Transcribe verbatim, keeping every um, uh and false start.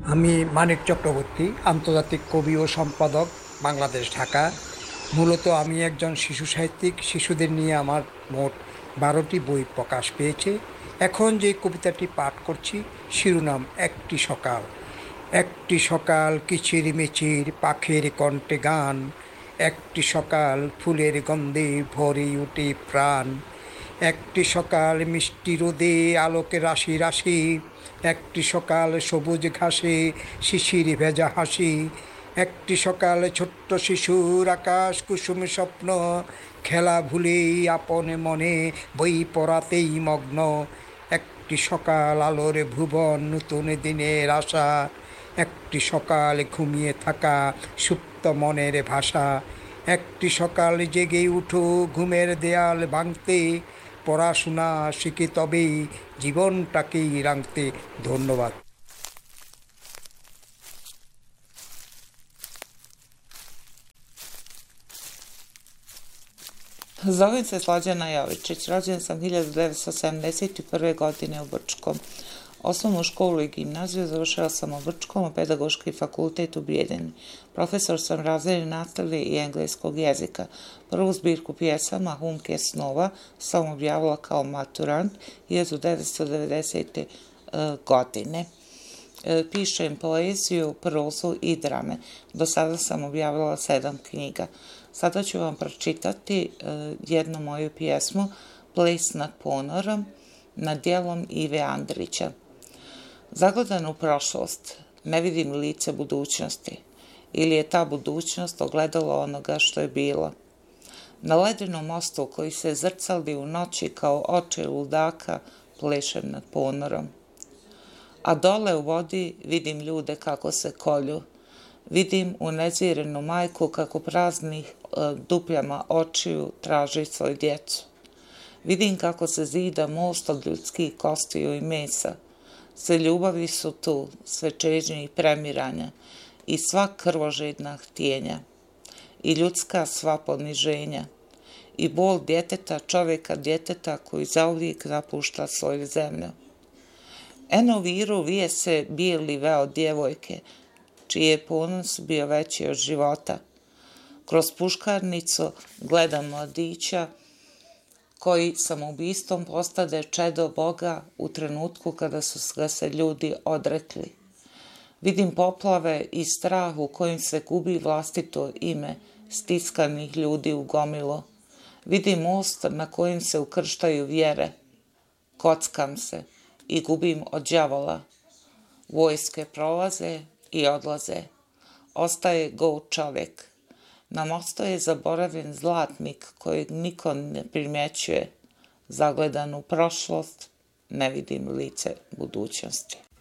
আমি মানিক চক্রবর্তী, আন্তর্জাতিক কবি ও সম্পাদক, বাংলাদেশ, ঢাকা। মূলত আমি একজন শিশু সাহিত্যিক। শিশুদের নিয়ে আমার মোট বারোটি বই প্রকাশ পেয়েছে। এখন যে কবিতাটি পাঠ করছি, শিরোনাম একটি সকাল। একটি সকাল কিচির মিচির পাখির কণ্ঠে গান, একটি সকাল ফুলের গন্ধে ভরে উঠে প্রাণ, একটি সকাল মিষ্টি রোদে আলোকে রাশি রাশি, একটি সকাল সবুজ ঘাসে শিশির ভেজা হাসি, একটি সকাল ছোট্ট শিশুর আকাশ কুসুমে স্বপ্ন, খেলা ভুলেই আপন মনে বই পড়াতেই মগ্ন, একটি সকাল আলোর ভুবন নতুন দিনের আশা, একটি সকাল ঘুমিয়ে থাকা সুপ্ত মনের ভাষা, একটি সকাল জেগে উঠো ঘুমের দেয়াল ভাঙতে, পড়াশোনা শিখে তবেই জীবনটাকেই রাঙতে। ধন্যবাদ। Zovem se Slađana Jovičić, rođen sam hiljadu devetsto sedamdeset prve. godine u Brčkom. Osnovnu školu i gimnaziju završila sam u Brčkom, a pedagoški fakultet u Bijeljini. Profesor sam razredne nastave i engleskog jezika. Prvu zbirku pjesama Humke snova sam objavila kao maturant hiljadu devetsto devedesete. godine. Pišem poeziju, prozu i drame. Do sada sam objavila sedam knjiga. Sada ću vam pročitati jednu moju pjesmu, Ples nad ponorom, nad djelom Ive Andrića. Zagledan u prošlost, ne vidim lice budućnosti, ili je ta budućnost ogledalo onoga što je bilo. Na ledenom mostu koji se zrcali u noći kao oči ludaka, plešem nad ponorom. A dole u vodi vidim ljude kako se kolju. Vidim unezirenu majku kako praznih e, dupljama očiju traži svoju djecu. Vidim kako se zida most od ljudskih kostiju i mesa. Sve ljubavi su tu, sve čežnje i premiranja i sva krvožedna htjenja i ljudska sva poniženja i bol djeteta, čovjeka djeteta koji zauvijek napušta svoju zemlju. Eno viru vije se bijeli veo djevojke, čiji je ponos bio veći od života. Kroz puškarnicu gledam mladića koji samoubistvom postade čedo Boga u trenutku kada su ga se ljudi odrekli. Vidim poplave i strah u kojim se gubi vlastito ime stiskanih ljudi u gomilu. Vidim most na kojim se ukrštaju vjere. Kockam se i gubim od đavola. Vojske prolaze i odlaze. Ostaje go čovjek. Na mostu je zaboravljen zlatnik kojeg niko ne primjećuje. Zagledan u prošlost, ne vidim lice budućnosti.